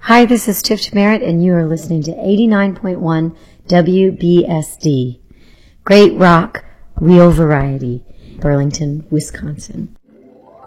Hi, this is Tiff Merritt, and you are listening to 89.1 WBSD. Great rock, real variety, Burlington, Wisconsin.